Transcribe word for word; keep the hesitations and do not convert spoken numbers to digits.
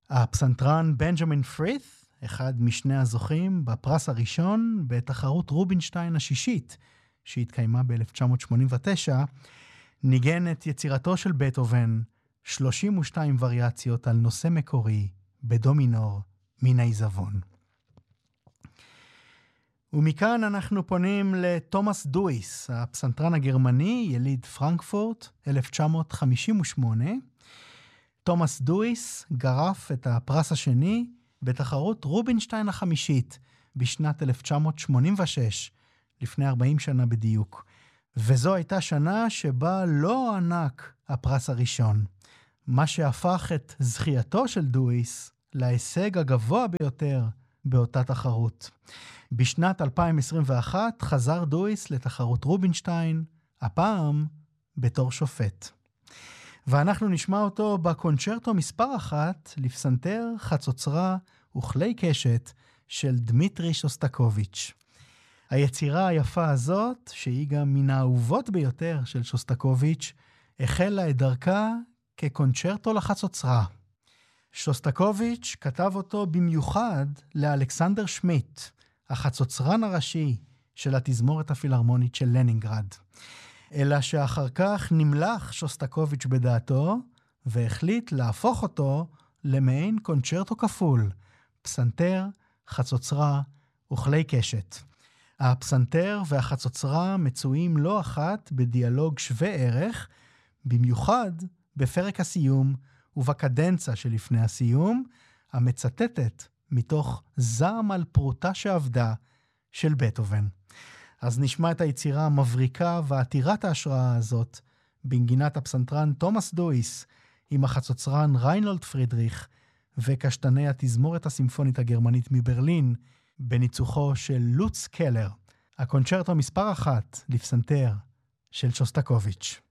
הפסנתרן בנג'מין פרית', אחד משני הזוכים בפרס הראשון בתחרות רובינשטיין השישית, שהתקיימה ב-אלף תשע מאות שמונים ותשע, ניגן את יצירתו של בטהובן, שלושים ושתיים וריאציות על נושא מקורי בדו מינור מן העיזבון. ומכאן אנחנו פונים לתומאס דויס, הפסנתרן הגרמני, יליד פרנקפורט, אלף תשע מאות חמישים ושמונה. תומאס דויס גרף את הפרס השני בתחרות רובינשטיין החמישית בשנת אלף תשע מאות שמונים ושש, לפני ארבעים שנה בדיוק. וזו הייתה שנה שבה לא הוענק הפרס הראשון, מה שהפך את זכייתו של דויס להישג הגבוה ביותר באותה תחרות. בשנת אלפיים עשרים ואחת חזר דויס לתחרות רובינשטיין, הפעם בתור שופט. ואנחנו נשמע אותו בקונצ'רטו מספר אחת לפסנתר, חצוצרה וכלי קשת של דמיטרי שוסטקוביץ'. היצירה היפה הזאת, שהיא גם מן האהובות ביותר של שוסטקוביץ', החלה את דרכה כקונצ'רטו לחצוצרה. שוסטקוביץ' כתב אותו במיוחד לאלכסנדר שמיט, החצוצרן הראשי של התזמורת הפילהרמונית של לנינגרד. אלא שאחר כך נמלך שוסטקוביץ' בדעתו, והחליט להפוך אותו למעין קונצ'רטו כפול, פסנתר, חצוצרה וכלי קשת. הפסנתר והחצוצרה מצויים לא אחת בדיאלוג שווה ערך, במיוחד בפרק הסיום ובקדנצה שלפני הסיום, המצטטת מתוך זעם על פרוטה שעבדה של בטהובן. אז נשמע את היצירה המבריקה ועתירת ההשראה הזאת בנגינת הפסנתרן תומאס דויס עם החצוצרן ריינולד פרידריך וקשתני התזמורת הסימפונית הגרמנית מברלין בניצוחו של לוץ קלר, הקונצ'רטו מספר אחת לפסנתר של שוסטקוביץ'.